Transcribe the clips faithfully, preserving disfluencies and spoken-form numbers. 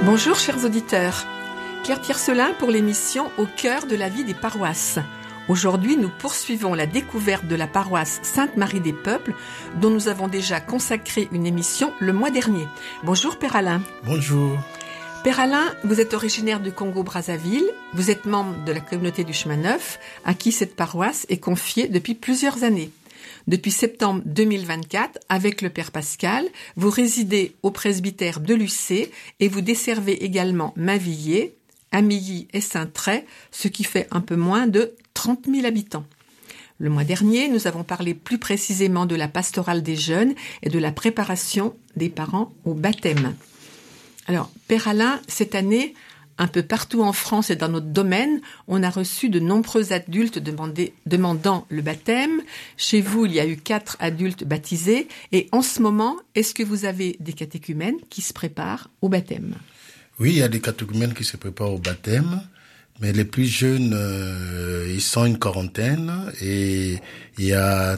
Bonjour chers auditeurs, Claire Tiercelin pour l'émission Au cœur de la vie des paroisses. Aujourd'hui, nous poursuivons la découverte de la paroisse Sainte-Marie des Peuples, dont nous avons déjà consacré une émission le mois dernier. Bonjour Père Alain. Bonjour. Père Alain, vous êtes originaire du Congo-Brazzaville, vous êtes membre de la communauté du Chemin Neuf, à qui cette paroisse est confiée depuis plusieurs années. Depuis septembre deux mille vingt-quatre, avec le Père Pascal, vous résidez au presbytère de Lucé et vous desservez également Mainvilliers, Amilly et Saint-Tray, ce qui fait un peu moins de trente mille habitants. Le mois dernier, nous avons parlé plus précisément de la pastorale des jeunes et de la préparation des parents au baptême. Alors, Père Alain, cette année, un peu partout en France et dans notre domaine, on a reçu de nombreux adultes demandés, demandant le baptême. Chez vous, il y a eu quatre adultes baptisés. Et en ce moment, est-ce que vous avez des catéchumènes qui se préparent au baptême ? Oui, il y a des catéchumènes qui se préparent au baptême. Mais les plus jeunes, euh, ils sont une quarantaine. Et il y a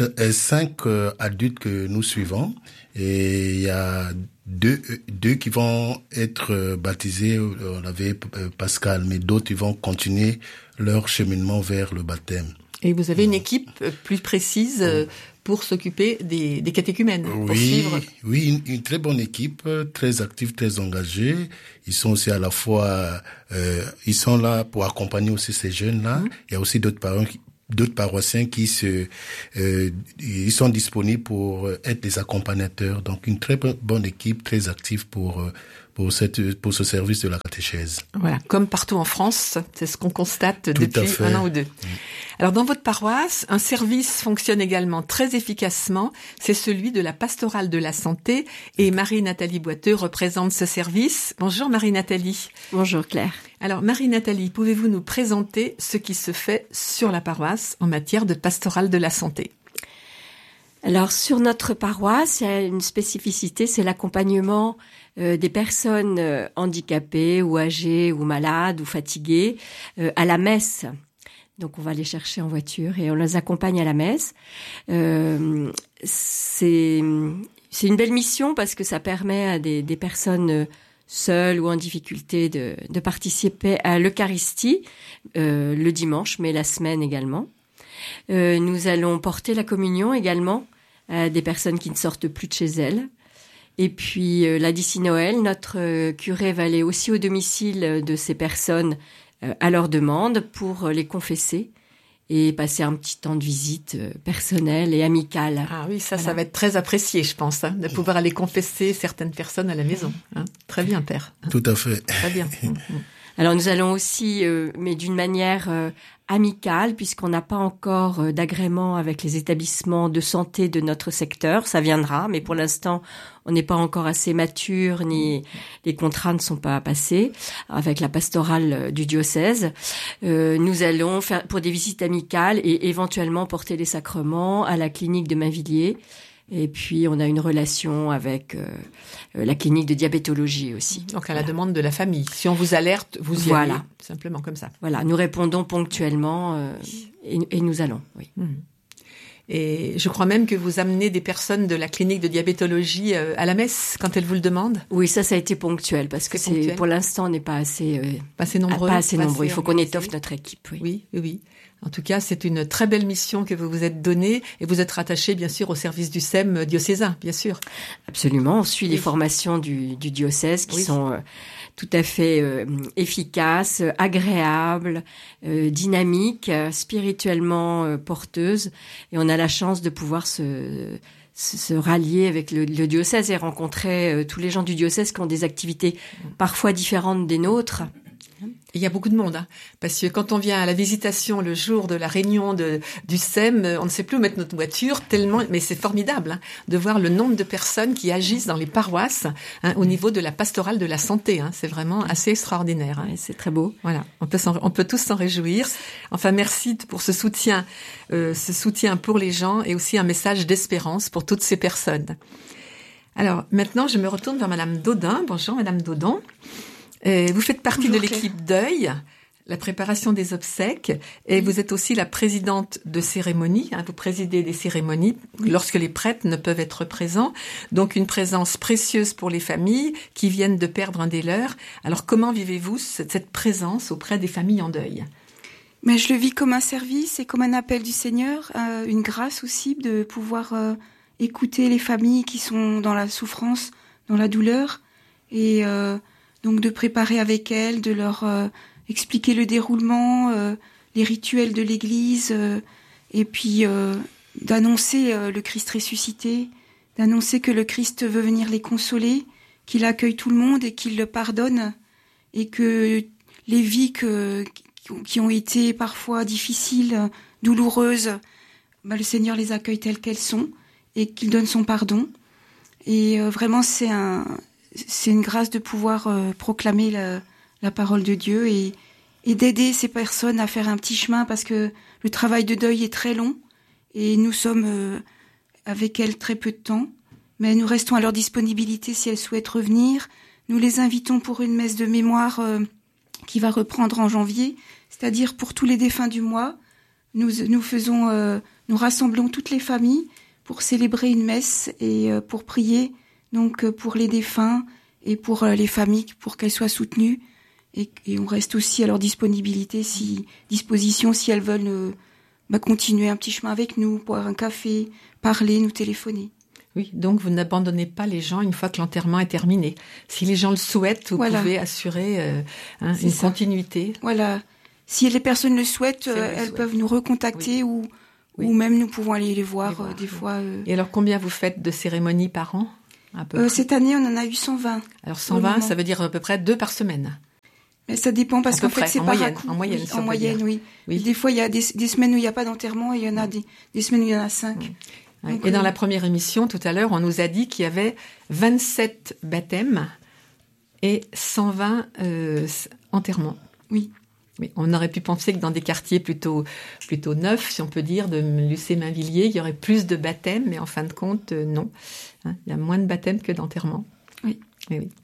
cinq euh, adultes que nous suivons. Et il y a deux, deux qui vont être baptisés, on avait Pascal, mais d'autres ils vont continuer leur cheminement vers le baptême. Et vous avez une équipe plus précise pour s'occuper des, des catéchumènes, pour oui, suivre. Oui, une, une très bonne équipe, très active, très engagée. Ils sont aussi à la fois, euh, ils sont là pour accompagner aussi ces jeunes-là. Mmh. Il y a aussi d'autres parents qui d'autres paroissiens qui se, euh, ils sont disponibles pour être des accompagnateurs. Donc, une très bonne équipe, très active pour, pour cette, pour ce service de la catéchèse. Voilà. Comme partout en France, c'est ce qu'on constate Tout depuis un an ou deux. Mmh. Alors, dans votre paroisse, un service fonctionne également très efficacement. C'est celui de la pastorale de la santé. Et Marie-Nathalie Boiteux représente ce service. Bonjour Marie-Nathalie. Bonjour Claire. Alors, Marie-Nathalie, pouvez-vous nous présenter ce qui se fait sur la paroisse en matière de pastorale de la santé ? Alors, sur notre paroisse, il y a une spécificité, c'est l'accompagnement euh, des personnes euh, handicapées ou âgées ou malades ou fatiguées euh, à la messe. Donc, on va les chercher en voiture et on les accompagne à la messe. Euh, c'est, c'est une belle mission parce que ça permet à des, des personnes seules ou en difficulté de, de participer à l'Eucharistie euh, le dimanche, mais la semaine également. Euh, nous allons porter la communion également à des personnes qui ne sortent plus de chez elles. Et puis, euh, là, d'ici Noël, notre euh, curé va aller aussi au domicile de ces personnes euh, à leur demande pour les confesser et passer un petit temps de visite euh, personnelle et amicale. Ah oui, ça, voilà. Ça va être très apprécié, je pense, hein, de pouvoir aller confesser certaines personnes à la maison. Hein. Très bien, Père. Tout à fait. Très bien. Alors, nous allons aussi, euh, mais d'une manière euh, amicale, puisqu'on n'a pas encore euh, d'agrément avec les établissements de santé de notre secteur. Ça viendra, mais pour l'instant, on n'est pas encore assez mature, ni les contrats ne sont pas passés avec la pastorale du diocèse. Euh, nous allons faire pour des visites amicales et éventuellement porter les sacrements à la clinique de Mainvilliers. Et puis, on a une relation avec euh, la clinique de diabétologie aussi. Donc, à la voilà. demande de la famille. Si on vous alerte, vous y voilà. allez, simplement comme ça. Voilà, nous répondons ponctuellement euh, et, et nous allons, oui. Mmh. Et je crois même que vous amenez des personnes de la clinique de diabétologie euh, à la messe quand elles vous le demandent. Oui, ça, ça a été ponctuel parce que c'est, c'est pour l'instant, on n'est pas assez, euh, pas assez nombreux. Pas assez pas nombreux. Assez Il faut qu'on étoffe notre équipe. Oui, oui, oui. oui. En tout cas, c'est une très belle mission que vous vous êtes donnée et vous êtes rattaché, bien sûr, au service du S E M diocésain, bien sûr. Absolument. On suit oui. les formations du, du diocèse qui oui. sont euh, tout à fait euh, efficaces, agréables, euh, dynamiques, euh, spirituellement euh, porteuses. Et on a la chance de pouvoir se... se rallier avec le, le diocèse et rencontrer euh, tous les gens du diocèse qui ont des activités parfois différentes des nôtres. Il y a beaucoup de monde, hein, parce que quand on vient à la visitation le jour de la réunion de, du S E M, on ne sait plus où mettre notre voiture, tellement, mais c'est formidable hein, de voir le nombre de personnes qui agissent dans les paroisses hein, au niveau de la pastorale de la santé. Hein, c'est vraiment assez extraordinaire. Hein. Ouais, c'est très beau. Voilà, on peut, s'en, on peut tous s'en réjouir. Enfin, merci pour ce soutien, euh, ce soutien pour les gens et aussi un message d'espérance pour toutes ces personnes. Alors, maintenant, je me retourne vers Madame Daudin. Bonjour, Madame Daudin. Euh, vous faites partie Bonjour, de l'équipe Deuil. la préparation des obsèques, et vous êtes aussi la présidente de cérémonie, hein, vous présidez des cérémonies oui. lorsque les prêtres ne peuvent être présents, donc une présence précieuse pour les familles qui viennent de perdre un des leurs. Alors comment vivez-vous cette, cette présence auprès des familles en deuil ? Mais je le vis comme un service et comme un appel du Seigneur, euh, une grâce aussi de pouvoir euh, écouter les familles qui sont dans la souffrance, dans la douleur, et euh, donc de préparer avec elles, de leur euh, expliquer le déroulement, euh, les rituels de l'Église, euh, et puis euh, d'annoncer euh, le Christ ressuscité, d'annoncer que le Christ veut venir les consoler, qu'il accueille tout le monde et qu'il le pardonne, et que les vies que, qui ont été parfois difficiles, douloureuses, bah, le Seigneur les accueille telles qu'elles sont, et qu'il donne son pardon. Et euh, vraiment, c'est un... c'est une grâce de pouvoir euh, proclamer la, la parole de Dieu et, et d'aider ces personnes à faire un petit chemin parce que le travail de deuil est très long et nous sommes euh, avec elles très peu de temps, mais nous restons à leur disponibilité si elles souhaitent revenir. Nous les invitons pour une messe de mémoire euh, qui va reprendre en janvier, c'est-à-dire pour tous les défunts du mois. Nous, nous faisons, euh, nous rassemblons toutes les familles pour célébrer une messe et euh, pour prier. Donc pour les défunts et pour les familles, pour qu'elles soient soutenues. Et, et on reste aussi à leur disponibilité, si, disposition si elles veulent euh, bah, continuer un petit chemin avec nous, boire un café, parler, nous téléphoner. Oui, donc vous n'abandonnez pas les gens une fois que l'enterrement est terminé. Si les gens le souhaitent, vous voilà. pouvez assurer euh, hein, une ça. continuité. Voilà. Si les personnes le souhaitent, si elles, euh, elles souhaitent. peuvent nous recontacter oui. ou, oui. ou même nous pouvons aller les voir, les voir euh, des oui. fois. Euh... Et alors combien vous faites de cérémonies par an ? Euh, cette année, on en a eu cent vingt. Alors cent vingt, ça veut dire à peu près deux par semaine. Mais ça dépend parce qu'en fait, c'est en par moyenne, à coup. En moyenne, oui, si en moyenne, oui. oui. Des fois, il y a des, des semaines où il n'y a pas d'enterrement et il y en a des, des semaines où il y en a cinq. Oui. Donc, et dans euh... la première émission, tout à l'heure, on nous a dit qu'il y avait vingt-sept baptêmes et cent vingt euh, enterrements. Oui. Oui, on aurait pu penser que dans des quartiers plutôt plutôt neufs, si on peut dire, de Lucé-Mainvilliers, il y aurait plus de baptêmes, mais en fin de compte, euh, non. Hein, il y a moins de baptêmes que d'enterrements. Oui. Oui, oui.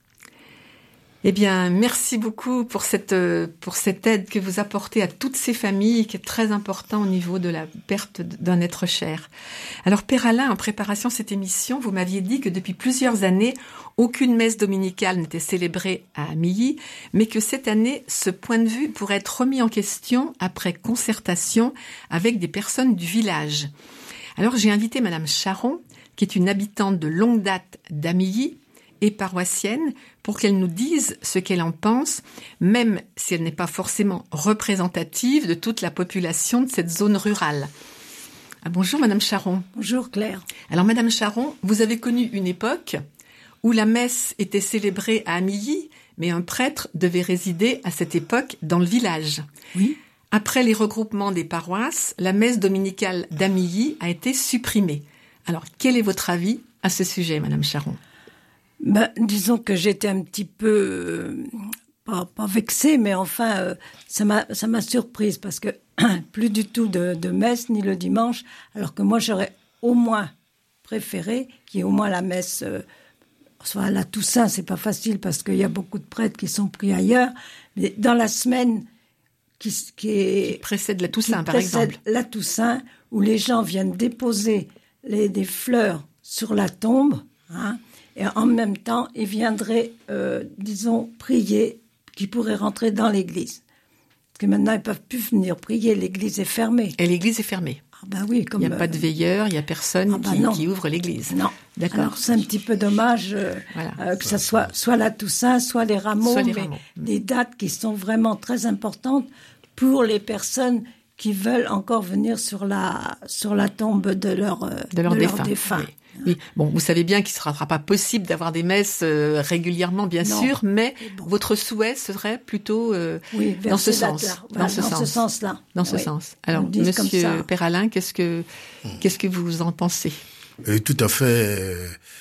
Eh bien, merci beaucoup pour cette pour cette aide que vous apportez à toutes ces familles, qui est très important au niveau de la perte d'un être cher. Alors, Père Alain, en préparation à cette émission, vous m'aviez dit que depuis plusieurs années, aucune messe dominicale n'était célébrée à Amilly, mais que cette année, ce point de vue pourrait être remis en question après concertation avec des personnes du village. Alors, j'ai invité Madame Charon, qui est une habitante de longue date d'Amilly, et paroissienne, pour qu'elle nous dise ce qu'elle en pense, même si elle n'est pas forcément représentative de toute la population de cette zone rurale. Ah, bonjour Madame Charon. Bonjour Claire. Alors Madame Charon, vous avez connu une époque où la messe était célébrée à Amilly, mais un prêtre devait résider à cette époque dans le village. Oui. Après les regroupements des paroisses, la messe dominicale d'Amilly a été supprimée. Alors, quel est votre avis à ce sujet, Madame Charon ? Ben, disons que j'étais un petit peu, euh, pas, pas vexée, mais enfin, euh, ça m'a, ça m'a surprise parce que plus du tout de, de messe, ni le dimanche, alors que moi, j'aurais au moins préféré qu'il y ait au moins la messe, euh, soit à la Toussaint, c'est pas facile parce qu'il y a beaucoup de prêtres qui sont pris ailleurs, mais dans la semaine qui, qui, est, qui précède la Toussaint, par exemple. La Toussaint, où les gens viennent déposer les, des fleurs sur la tombe, hein, et en même temps, ils viendraient, euh, disons, prier, qui pourraient rentrer dans l'église. Parce que maintenant, ils ne peuvent plus venir prier, l'église est fermée. Et l'église est fermée. Ah ben oui, comme, il n'y a euh, pas de veilleur, il n'y a personne ah ben qui, qui ouvre l'église. Non. D'accord. Alors, c'est un petit peu dommage euh, voilà. euh, que ça soit soit la Toussaint, soit les rameaux, soit les mais rameaux. Des dates qui sont vraiment très importantes pour les personnes qui veulent encore venir sur la, sur la tombe de leur, de leur de défunt. Leur défunt. Oui. Oui, bon, vous savez bien qu'il ne sera pas possible d'avoir des messes euh, régulièrement, bien non. sûr, mais bon. Votre souhait serait plutôt euh, oui, dans ce sens, voilà, dans ce dans sens, ce sens-là. Dans ce oui. sens. Alors, Monsieur Père Alain, qu'est-ce que qu'est-ce que vous en pensez ? euh, Tout à fait.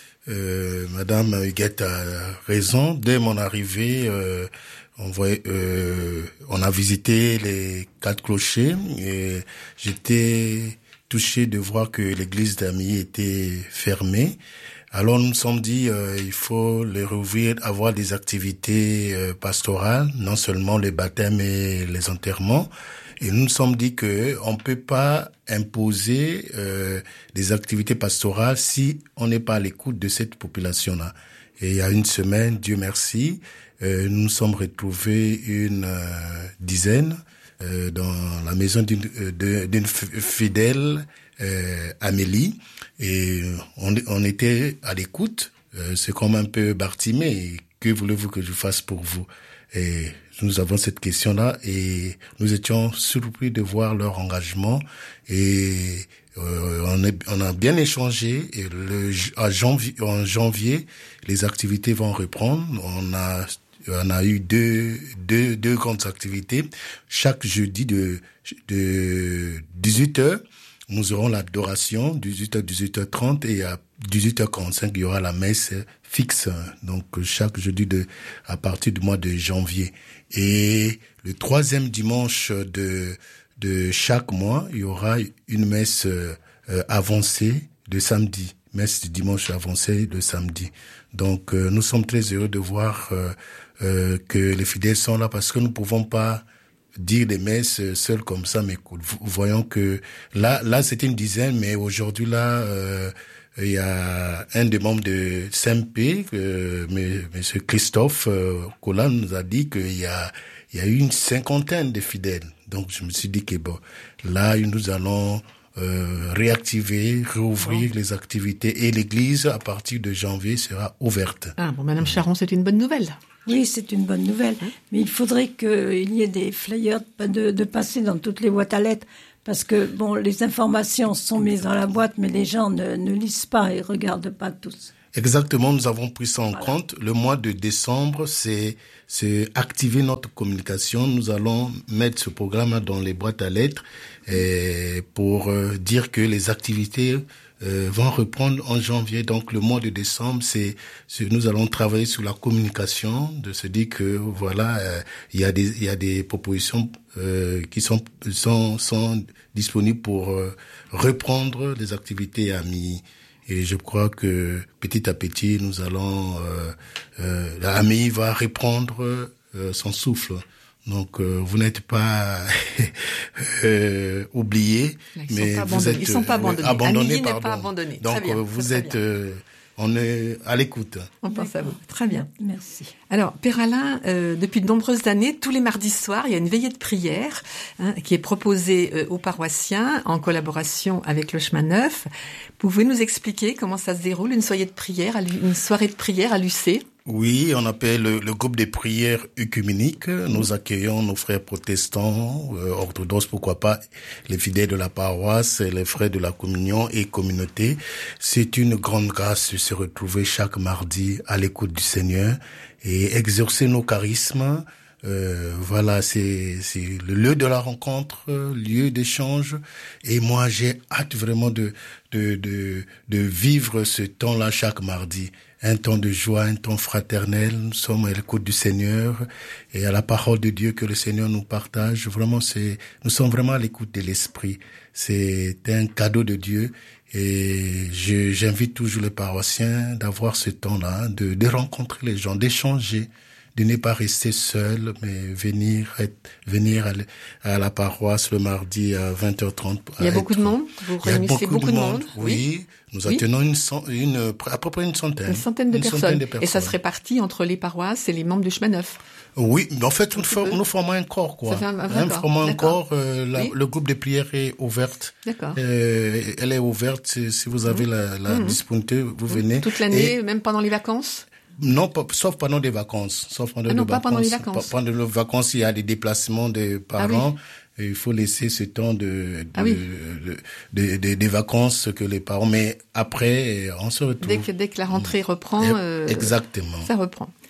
Euh, Madame Huguette a raison. Dès mon arrivée, euh, on voyait, euh, on a visité les quatre clochers et j'étais touché de voir que l'église d'Amilly était fermée. Alors nous nous sommes dit, euh, il faut les rouvrir, avoir des activités euh, pastorales, non seulement les baptêmes et les enterrements. Et nous nous sommes dit que on peut pas imposer euh, des activités pastorales si on n'est pas à l'écoute de cette population-là. Et il y a une semaine, Dieu merci, euh, nous nous sommes retrouvés une euh, dizaine euh, dans la maison d'une, euh, d'une fidèle, euh, Amélie, et on, on était à l'écoute. Euh, c'est comme un peu Bartimée. Que voulez-vous que je fasse pour vous? Et nous avons cette question-là et nous étions surpris de voir leur engagement et euh, on, est, on a bien échangé et le, à janvier, en janvier, les activités vont reprendre. On a, on a eu deux, deux, deux grandes activités. Chaque jeudi de, de dix-huit heures, nous aurons l'adoration, dix-huit heures, dix-huit heures trente et à dix-huit heures quarante-cinq, il y aura la messe fixe, donc chaque jeudi de, à partir du mois de janvier. Et le troisième dimanche de, de chaque mois, il y aura une messe euh, avancée de samedi, messe du dimanche avancée de samedi. Donc euh, nous sommes très heureux de voir euh, euh, que les fidèles sont là parce que nous ne pouvons pas dire des messes seules comme ça, mais voyons que là, là c'était une dizaine, mais aujourd'hui là, euh, il y a un des membres de C M P, euh, Monsieur Christophe euh, Collan nous a dit qu'il y a, il y a eu une cinquantaine de fidèles. Donc je me suis dit que bon, là nous allons euh, réactiver, réouvrir bon. les activités et l'église à partir de janvier sera ouverte. Ah bon, Madame Charon, c'est une bonne nouvelle. Oui, c'est une bonne nouvelle, hein? Mais il faudrait qu'il y ait des flyers de, de passer dans toutes les boîtes à lettres, parce que bon, les informations sont mises dans la boîte, mais les gens ne, ne lisent pas et regardent pas tous. Exactement, nous avons pris ça en voilà. compte. Le mois de décembre, c'est c'est activer notre communication. Nous allons mettre ce programme dans les boîtes à lettres et pour euh, dire que les activités Euh, vont reprendre en janvier. Donc le mois de décembre, c'est, c'est nous allons travailler sur la communication, de se dire que voilà, euh, il y a des il y a des propositions euh, qui sont sont sont disponibles pour euh, reprendre les activités à mi. Et je crois que petit à petit, nous allons euh, euh, la A M I va reprendre euh, son souffle. Donc euh, vous n'êtes pas euh, oubliés, mais vous êtes ils sont pas abandonnés. abandonnés Amélie pardon. n'est pas abandonnée. Donc très bien, euh, vous êtes, euh, on est à l'écoute. On pense à vous. Très bien. Merci. Alors, Père Alain, euh, depuis de nombreuses années, tous les mardis soirs, il y a une veillée de prière hein, qui est proposée euh, aux paroissiens en collaboration avec le Chemin Neuf. Pouvez-vous nous expliquer comment ça se déroule, une soirée de prière, à, une soirée de prière à l'U C? Oui, on appelle le, le groupe de prières œcuméniques. Nous accueillons nos frères protestants, euh, orthodoxes, pourquoi pas, les fidèles de la paroisse, les frères de la communion et communauté. C'est une grande grâce de se retrouver chaque mardi à l'écoute du Seigneur et exercer nos charismes. Euh, voilà, c'est, c'est le lieu de la rencontre, lieu d'échange. Et moi, j'ai hâte vraiment de, de, de, de vivre ce temps-là chaque mardi. Un temps de joie, un temps fraternel. Nous sommes à l'écoute du Seigneur et à la parole de Dieu que le Seigneur nous partage. Vraiment, c'est, nous sommes vraiment à l'écoute de l'Esprit. C'est un cadeau de Dieu. Et je, j'invite toujours les paroissiens d'avoir ce temps-là, de, de rencontrer les gens, d'échanger, de ne pas rester seul, mais venir être, venir à, à la paroisse le mardi à vingt heures trente. Il y a beaucoup être, de monde. Vous réunissez beaucoup, beaucoup de monde. monde. Oui. oui. Nous atteignons oui. une, une, à peu près une centaine. Une centaine de, une personnes. Centaine de personnes. Et ça se répartit entre les paroisses et les membres du Chemin Neuf. Oui, en fait, nous, for, nous formons un corps, quoi. Ça fait un, un hein, formons un corps. Euh, la, oui. Le groupe de prière est ouverte. D'accord. Euh, elle est ouverte. Si vous avez mmh. la, la mmh. disponibilité, vous mmh. venez. Toute l'année, et, même pendant les vacances. Non, pas, sauf pendant des vacances. Sauf pendant ah non, des pas vacances. pendant les vacances. Pendant les vacances, il y a des déplacements des parents. Ah oui. Et il faut laisser ce temps de, de, ah oui. de, de, de, de vacances que les parents. Mais après, on se retrouve. Dès que, dès que la rentrée reprend. Et, euh, exactement. Ça reprend.